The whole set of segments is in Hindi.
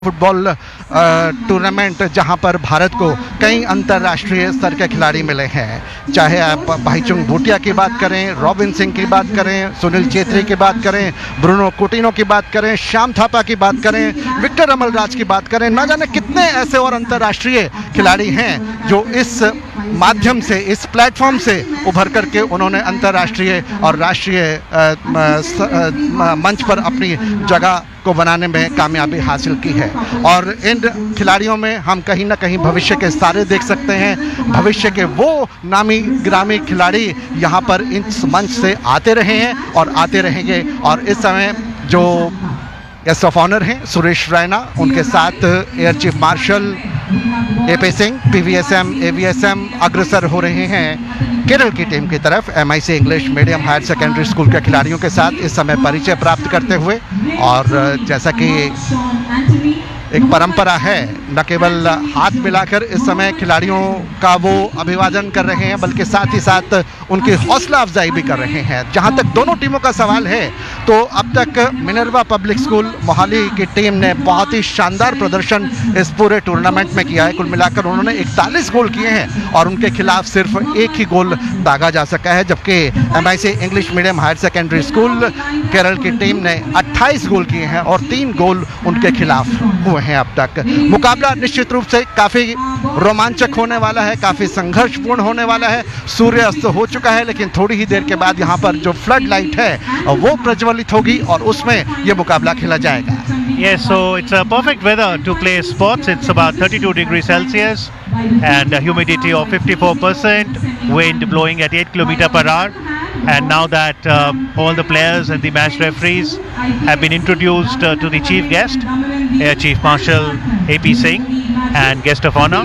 फुटबॉल टूर्नामेंट जहां पर भारत को कई अंतर्राष्ट्रीय स्तर के खिलाड़ी मिले हैं। चाहे आप भाईचुंग भूटिया की बात करें, रॉबिन सिंह की बात करें, सुनील चेत्री की बात करें, ब्रूनो कुटिनो की बात करें, श्याम थापा की बात करें, विक्टर अमलराज की बात करें, न जाने कितने ऐसे और अंतर्राष्ट्रीय खिलाड़ी हैं जो इस माध्यम से, इस प्लेटफॉर्म से उभर करके उन्होंने अंतर्राष्ट्रीय और राष्ट्रीय मंच पर अपनी जगह को बनाने में कामयाबी हासिल की है। और इन खिलाड़ियों में हम कहीं ना कहीं भविष्य के सितारे देख सकते हैं। भविष्य के वो नामी ग्रामी खिलाड़ी यहाँ पर इस मंच से आते रहे हैं और आते रहेंगे। और इस समय जो गेस्ट ऑफ ऑनर हैं सुरेश रैना, उनके साथ air chief marshal AP Singh, PVSM, AVSM अग्रसर हो रहे हैं केरल की टीम की तरफ MIC English medium higher secondary school के खिलाड़ियों के साथ इस समय परिचय प्राप्त करते हुए। और जैसा कि एक परंपरा है, न केवल हाथ मिलाकर इस समय खिलाड़ियों का वो अभिवादन कर रहे हैं, बल्कि साथ ही साथ उनकी हौसला अफजाई भी कर रहे हैं। जहां तक दोनों टीमों का सवाल है तो अब तक मिनर्वा पब्लिक स्कूल मोहाली की टीम ने बहुत ही शानदार प्रदर्शन इस पूरे टूर्नामेंट में किया है। कुल मिलाकर उन्होंने 41 गोल किए हैं और उनके खिलाफ सिर्फ एक ही गोल दागा जा सका है, जबकि MIC English medium higher secondary school Kerala की टीम ने 28 गोल किए हैं और 3 गोल उनके खिलाफ हुए हैं अब तक। मुकाबला निश्चित रूप से काफी रोमांचक होने वाला है, काफी संघर्षपूर्ण होने वाला है। सूर्य अस्त हो चुका है, लेकिन थोड़ी ही देर के बाद यहाँ पर जो फ्लड लाइट है वो प्रज्वलित होगी और उसमें ये मुकाबला खेला जाएगा। Yes, so it's a perfect weather to play sports. It's about 32 degrees Celsius and a humidity of 54%, wind blowing at 8 km per hour. And now that all the players and the match referees have been introduced to the chief guest, Air Chief Marshal AP Singh, and guest of honor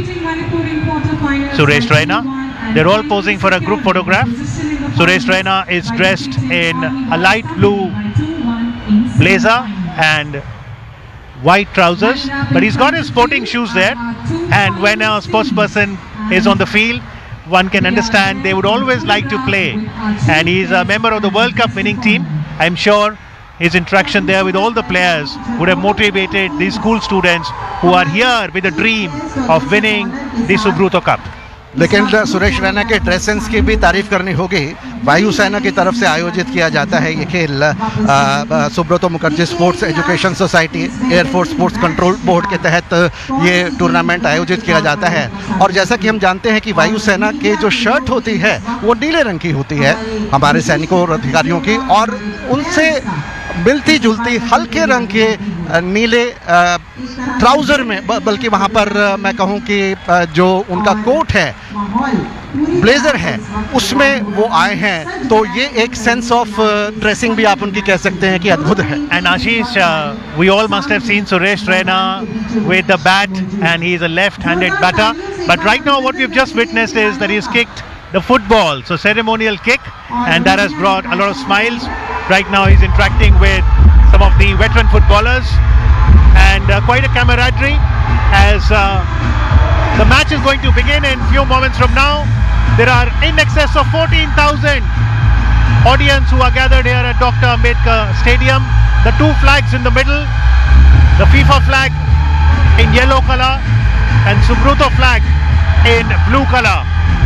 Suresh Raina. They're all posing for a group photograph. Suresh Raina is dressed in a light blue blazer and white trousers, but he's got his sporting shoes there. And when a sports person is on the field, one can understand they would always like to play. And he's a member of the World Cup winning team. I'm sure his interaction there with all the players would have motivated these school students who are here with a dream of winning the Subruto Cup. लेकिन सुरेश रैना के ड्रेस सेंस की भी तारीफ करनी होगी। वायुसेना की तरफ से आयोजित किया जाता है ये खेल Subroto Mukherjee sports education society air force sports control board के तहत ये टूर्नामेंट आयोजित किया जाता है। और जैसा कि हम जानते हैं कि वायुसेना की जो शर्ट होती है वो नीले रंग की होती है हमारे सैनिकों और अधिकारियों की, और उनसे मिलती जुलती हल्के रंग के नीले ट्राउज़र में, बल्कि वहाँ पर मैं कहूँ कि जो उनका कोट है, ब्लेजर है, उसमें वो आए हैं। तो ये एक सेंस ऑफ ड्रेसिंग भी आप उनकी कह सकते हैं कि अद्भुत है। And Ashish, we all must have seen Suresh Raina with the bat, and he is a left-handed batter. But right now what we've just witnessed is that he's kicked the football, so ceremonial kick, and that has brought a lot of smiles. Right now he's interacting with some of the veteran footballers, and quite a camaraderie as the match is going to begin in few moments from now. There are in excess of 14,000 audience who are gathered here at Dr. Ambedkar Stadium. The two flags in the middle, the FIFA flag in yellow color and Subruto flag in blue color.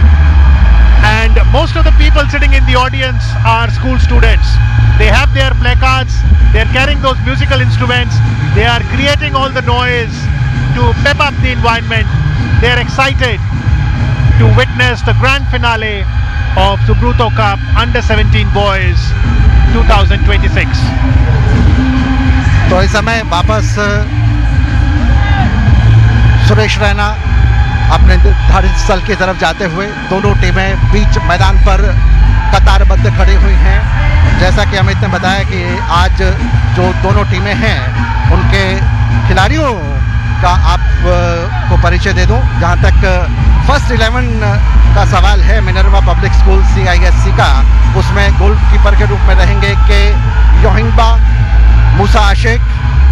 And most of the people sitting in the audience are school students. They have their placards, they're carrying those musical instruments, they are creating all the noise to pep up the environment. They're excited to witness the grand finale of Subruto Cup Under 17 Boys 2026. तो इस समय वापस सुरेश रैना अपने निर्धारित स्थल की तरफ जाते हुए, दोनों टीमें बीच मैदान पर कतारबद्ध खड़ी हुई हैं। जैसा कि अमित ने बताया कि आज जो दोनों टीमें हैं उनके खिलाड़ियों का आपको परिचय दे दूं। जहां तक फर्स्ट 11 का सवाल है मिनर्वा पब्लिक स्कूल CISC का, उसमें गोलकीपर के रूप में रहेंगे के योहिंबा, मूसा आशिक,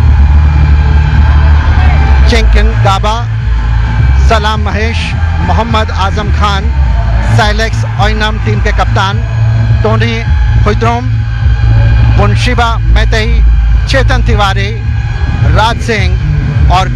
चेंकिन गाबा, सलाम महेश, मोहम्मद आजम खान, साइलेक्स ओइनम टीम के कप्तान, टोनी हुइद्रोम, बुनशिबा मैतेई, चेतन तिवारी, राज सिंह, और